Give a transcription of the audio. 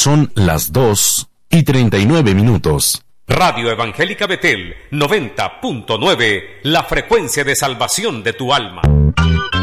Son las 2:39. Radio Evangélica Betel 90.9, la frecuencia de salvación de tu alma.